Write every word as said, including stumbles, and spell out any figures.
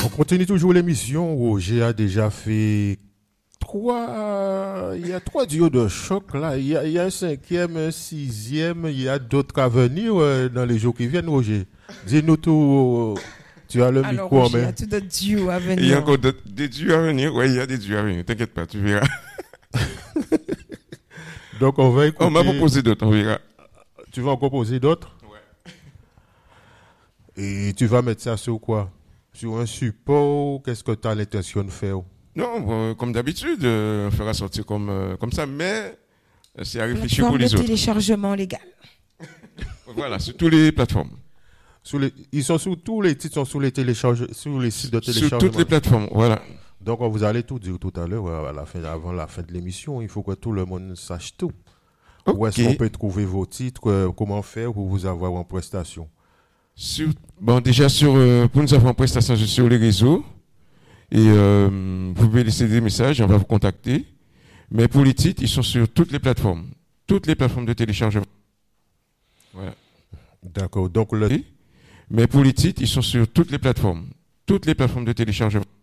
On continue toujours l'émission. Roger a déjà fait trois. Il y a trois duos de choc là. Il y a, il y a un cinquième, un sixième. Il y a d'autres à venir euh, dans les jours qui viennent, Roger. Dis-nous tout. Tu as le Alors, micro en Roger, il y main. a tout d'autres duos à venir. Il y a encore d'autres- des duos à venir. Oui, il y a des duos à venir. T'inquiète pas, tu verras. Donc on va écouter. On m'a proposé d'autres, on verra. Tu vas en composer d'autres? Ouais. Et tu vas mettre ça sur quoi? Sur un support? Qu'est-ce que tu as l'intention de faire? Non, bon, comme d'habitude, euh, on fera sortir comme, euh, comme ça, mais euh, c'est à réfléchir Plateforme pour de les autres. téléchargement légal. Voilà, sur toutes les plateformes. Sur les, ils sont sur tous les titres sont sur les télécharge, sur les sites de Sur téléchargement. toutes les plateformes, voilà. Donc on vous allez tout dire tout à l'heure à la fin, avant la fin de l'émission. Il faut que tout le monde sache tout. Où est-ce Ok. qu'on peut trouver vos titres? euh, Comment faire pour vous avoir en prestation? Sur, bon, déjà, sur, euh, pour nous avoir en prestation sur les réseaux, et euh, vous pouvez laisser des messages, on va vous contacter. Mais pour les titres, ils sont sur toutes les plateformes. Toutes les plateformes de téléchargement. Voilà. D'accord. Donc le, Et- Mais pour les titres, ils sont sur toutes les plateformes. Toutes les plateformes de téléchargement.